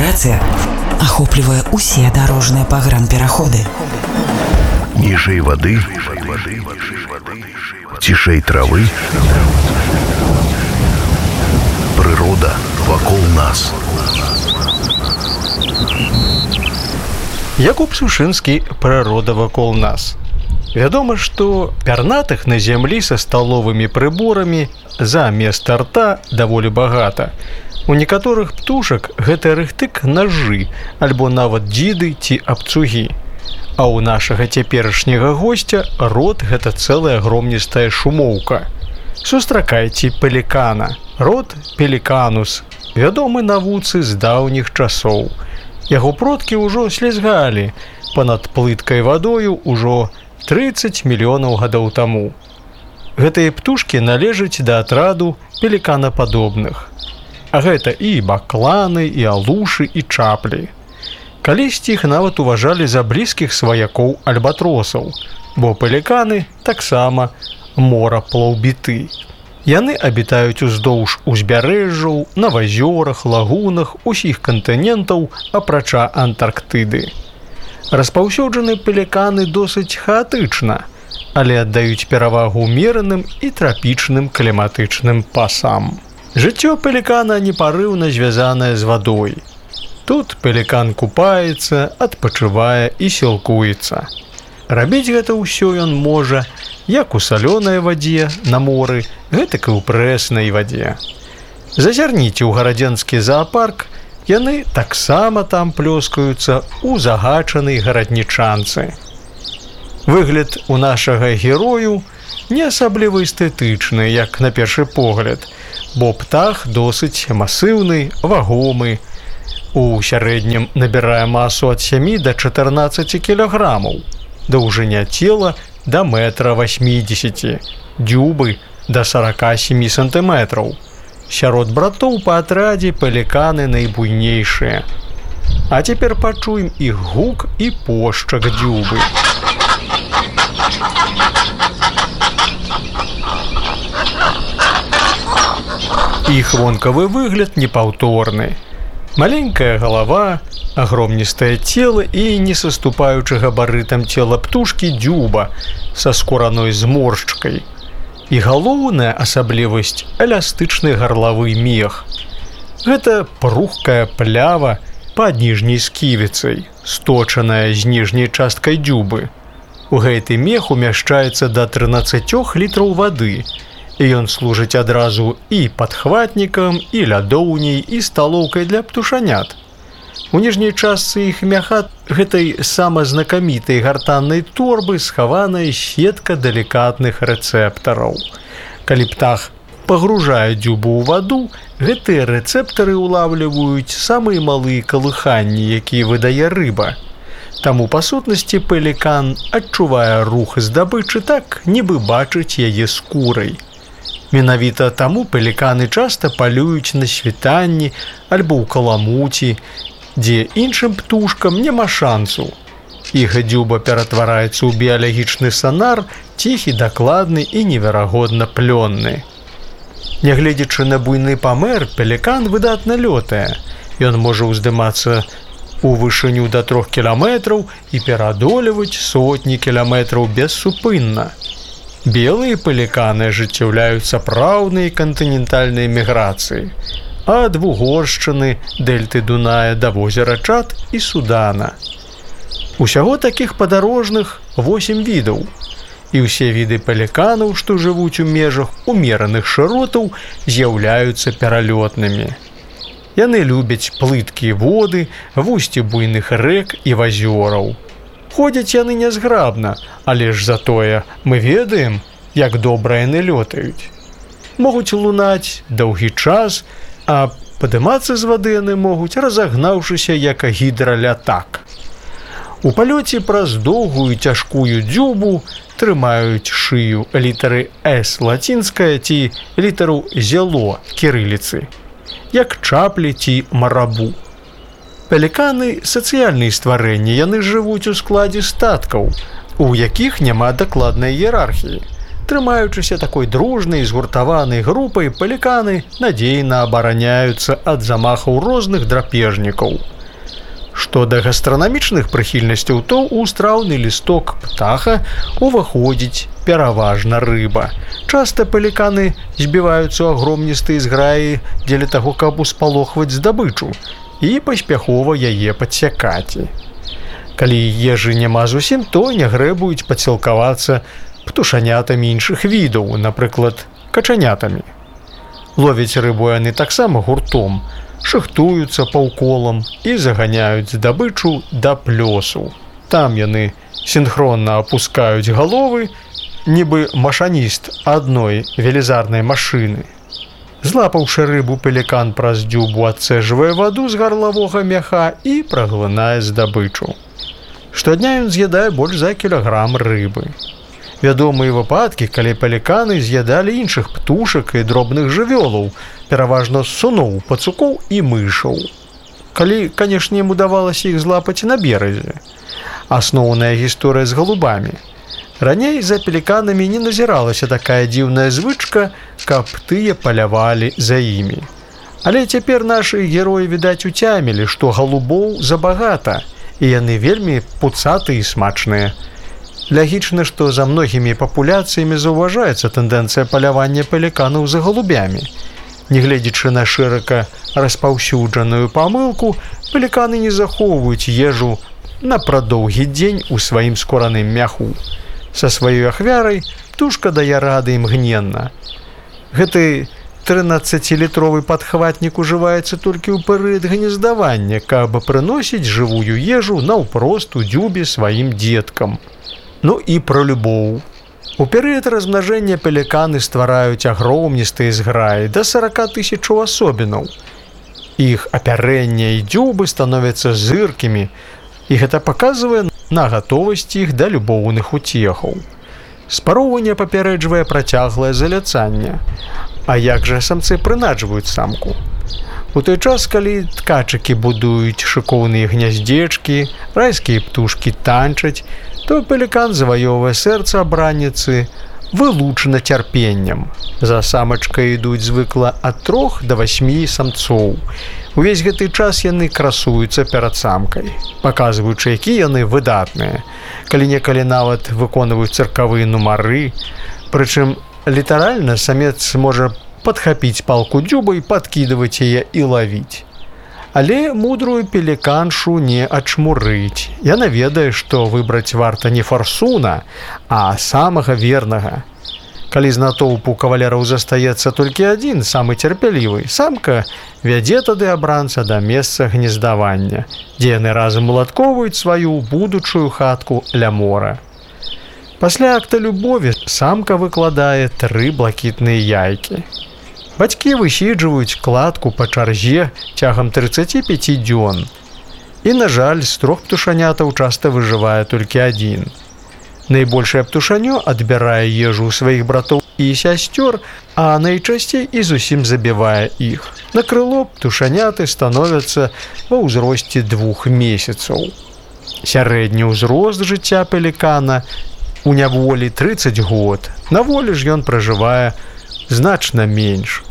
Навигация охоплівае усе дорожныя пагранпераходы. Ніжэй воды, цішэй травы, прырода вакол нас. Якуб Сушынскі «Прырода вакол нас». Вядома, што пярнатых на зямлі са сталовымі прыборамі замест рта даволі багата. У некаторых птушак гэта рыхтык нажы, альбо нават дзіды ці абцугі. А ў нашага цяперашняга госця рот – гэта цэлая громністая шумоўка. Сустракайце пелікана. Род пеліканус, вядомы навуцы з даўніх часоў. Яго продкі ўжо слізгалі панад плыткай вадою ўжо 30 мільёнаў гадоў таму. Гэтыя птушкі належаць да атраду пеліканападобных. А гэта і бакланы, і алушы, і чаплі. Калісьці іх нават уважалі за блізкіх сваякоў альбатросаў, бо пеліканы таксама мораплаўбіты. Яны абітаюць уздоўж узбярэжжаў, на азёрах, лагунах усіх кантынентаў, апрача Антарктыды. Распаўсюджаны пеліканы досыць хаатычна, але аддаюць перавагу ўмераным і трапічным кліматычным пасам. Жыццё пелікана непарыўна звязанае з вадой. Тут пелікан купаецца, адпачывае і сілкуецца. Рабіць гэта ўсё ён можа як у салёнай вадзе на моры, гэтак і ў прэснай вадзе. Зазірніце ў гарадзенскі заапарк, яны таксама там плёскаюцца ў загачанай гараднічанцы. Выгляд у нашага герою не асабліва эстэтычны, як на першы погляд, бо птах досыць масыўны, вагомы. У сярэднім набірае масу ад 7 да 14 кілаграмаў, даўжыня цела да 1,80 м, дзюбы да 47 сантыметраў. Сярод братоў па атрадзе пеліканы найбуйнейшыя. А цяпер пачуем іх гук і пошчак дзюбы. Іх вонкавы выгляд непаўторны. Маленькая галава, агромністае цела і несаступаючы габарытам цела птушкі дзюба са скураной зморшчкай. І галоўная асаблівасць – эластычны гарлавы мех. Гэта пругкая плява пад ніжняй сківіцай, сточаная з ніжняй часткай дзюбы. У гэты мех умяшчаецца да 13 літраў вады, і ён служыць адразу і падхватнікам, і лядоўняй, і сталоўкай для птушанят. У ніжняй частцы іх мяха гэтай самазнакамітай гартаннай торбы схаваная сетка далікатных рэцэптараў. Калі птах пагружае дзюбу ў ваду, гэтыя рэцэптары ўлавліваюць самыя малыя калыханні, якія выдае рыба. Таму, па сутнасці, пелікан адчувае рух здабычы так, нібы бачыць яе скурай. Менавіта таму пеліканы часта палююць на світанні альбо ў каламуці, дзе іншым птушкам няма шансу. Іх дзюба ператвараецца ў біялагічны сонар, ціхі, дакладны і неверагодна плённы. Нягледзячы на буйны памер, пелікан выдатна лётае. Ён можа ўздымацца у вышыню да 3 кіламетраў і перадолеваць сотні кіламетраў бессупынна. Белыя пеліканы ажыццяўляюць сапраўдныя кантынентальныя міграцыі ад Вугоршчыны, дэльты Дуная да возера Чад і Судана. Усяго такіх падарожных 8 відаў. І ўсе віды пеліканаў, што жывуць у межах умераных шыротаў, з'яўляюцца пералётнымі. Яны любяць плыткія воды, вусці буйных рэк і азёраў. Ходзяць яны нязграбна, але ж затое мы ведаем, як добра яны лётаюць. Могуць лунаць доўгі час, а падымацца з вады яны могуць, разагнаўшыся як гідралятак. У палёце праз доўгую цяжкую дзюбу трымаюць шыю літары «С» лацінская ці літару «зело» кірыліцы, як чаплі ці марабу. Пеліканы – сацыяльныя стварэнні, яны жывуць у складзе статкаў, у якіх няма дакладнай іерархіі. Трымаючыся такой дружнай, згуртаванай групай, пеліканы надзейна абараняюцца ад замахаў розных драпежнікаў. Што да гастранамічных прыхільнасцяў, то ў страўны лісток птаха уваходзіць пераважна рыба. Часта пеліканы збіваюцца ў агромністыя зграі дзеля таго, каб успалохваць здабычу і паспяхова яе падсякаць. Калі ежы няма зусім, то не грэбуюць падсілкавацца птушанятамі іншых відаў, напрыклад, качанятамі. Ловяць рыбу яны таксама гуртом, шахтуюцца паўколам і заганяюць здабычу да плёсу. Там яны сінхронна апускаюць галовы, нібы машаніст адной велізарнай машыны. Злапаўшы рыбу, пелікан праз дзюбу адцэжвае ваду з гарлавога мяха і праглынае здабычу. Штодня ён з'ядае больш за кілаграм рыбы. Вядомыя выпадкі, калі пеліканы з'ядалі іншых птушак і дробных жывёлаў, пераважна суноў, пацукоў і мышаў. Калі, канешне, ім удавалася іх злапаць на беразе. Асноўная гісторыя з галубамі. Раней за пеліканамі не назіралася такая дзіўная звычка, каб тыя палявалі за імі. Але цяпер нашы героі, відаць, уцямілі, што галубоў забагата, і яны вельмі пуцатыя і смачныя. Лягічна, што за многімі папуляцыямі заўважаецца тэндэнцыя палявання пеліканаў за галубямі. Нягледзячы на шырака распаўсюджаную памылку, пеліканы не захоўваюць ежу на прадоўгі дзень у сваім скураным мяху. Са сваёй ахвярай птушка дае рады імгненна. Гэты 13-літровы падхватнік ужываецца толькі ў перыяд гнездавання, каб прыносіць жывую ежу наўпрост у дзюбе сваім дзеткам. Ну і пра любоў. У перыяд размнажэння пеліканы ствараюць агромністыя зграі да 40 000 асобінаў. Іх апярэнне і дзюбы становяцца зыркімі, і гэта паказвае на гатовасць іх да любоўных уцехаў. Спароўванне папярэджвае працяглае заляцанне. А як жа самцы прынаджваюць самку? У той час, калі ткачыкі будуюць шыкоўныя гняздзечкі, райскія птушкі танчаць, то пелікан заваёвае сэрца абранніцы вылучана цярпеннем. За самачкай ідуць звыкла ад 3 до 8 самцоў. Увесь гэты час яны красуюцца перад самкай, паказваючы, якія яны выдатныя, калі-некалі нават выконваюць цыркавыя нумары, прычым літаральна самец можа падхапіць палку дзюбай, падкідваць яе і лавіць. Але мудрую пеліканшу не ачмурыць. Яна ведае, што выбраць варта не фарсуна, а самага вернага. Калі з натоўпу кавалераў застаецца толькі адзін, самы цярпялівы, самка вядзе тады абранца да месца гнездавання, дзе яны разам уладкоўваюць сваю будучую хатку ля мора. Пасля акта любові самка выкладае 3 блакітныя яйкі. Бацькі высіджваюць кладку па чарзе цягам 35 дзён. І, на жаль, з 3 птушанятаў часта выжывае толькі адзін. Найбольшае птушанё адбірае ежу ў сваіх братоў і сясцёр, а найчасцей і зусім забівае іх. На крыло птушаняты становяцца ва ўзросце 2 месяцаў. Сярэдні ўзрост жыцця пелікана у няволі 30 год. На волі ж ён пражывае значна менш.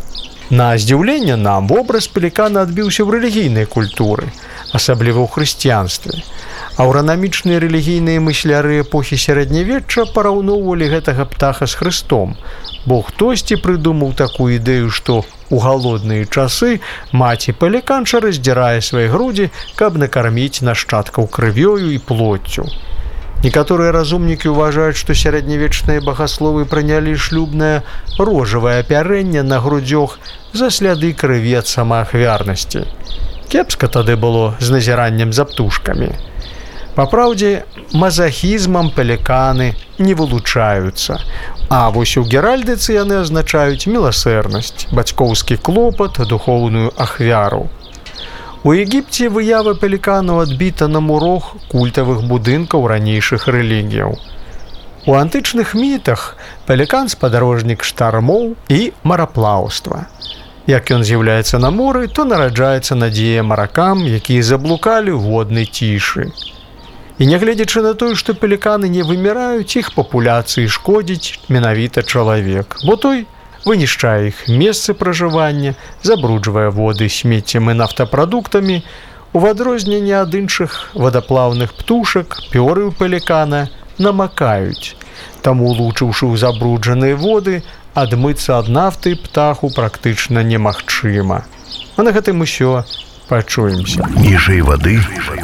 На здзіўленне нам вобраз пелікана адбіўся ў рэлігійнай культуры, асабліва ў хрысціянстве. Аўранамічныя рэлігійныя мысляры эпохі сярэднявечча параўноўвалі гэтага птаха з Хрыстом, бо хтосьці прыдумаў такую ідэю, што у галодныя часы маці пеліканша раздзірае свае грудзі, каб накарміць нашчадкаў крывёю і плоццю. Некаторыя разумнікі ўважаюць, што сярэднявечныя багасловы прынялі шлюбнае рожавае апярэнне на грудзёх за сляды крыві ад самаахвярнасці. Кепска тады было з назіраннем за птушкамі. Па праўдзе, мазахізмам пеліканы не вылучаюцца, а вось у геральдыцы яны азначаюць міласэрнасць, бацькоўскі клопат, духоўную ахвяру. У Егіпце выява пеліканаў адбіта на мурах культавых будынкаў ранейшых рэлігіяў. У антычных мітах пелікан спадарожнік штармоў і мараплаўства. Як ён з'яўляецца на моры, то нараджаецца надзея маракам, якія заблукалі ў воднай цішы. І нягледзячы на тое, што пеліканы не выміраюць, іх папуляцыі шкодзіць менавіта чалавек, бо той вынішчае іх месцы пражывання, забруджвае воды смеццем і нафтапрадуктамі, У адрозненне ад іншых вадаплаўных птушак, пёры ў пелікана намакаюць. Таму, улучыўшы ў забруджаныя воды, адмыцца ад нафты птаху практычна немагчыма. А на гэтым усё. Пачуемся. Ніжэй вады,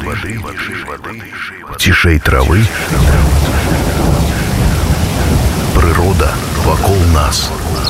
цішэй травы. Прырода вакол нас.